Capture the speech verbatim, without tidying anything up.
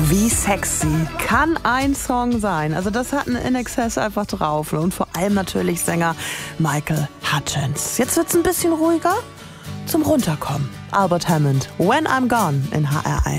Wie sexy kann ein Song sein? Also das hatten In Excess einfach drauf. Und vor allem natürlich Sänger Michael Hutchence. Jetzt wird's ein bisschen ruhiger. Zum Runterkommen. Albert Hammond, When I'm Gone in H R eins.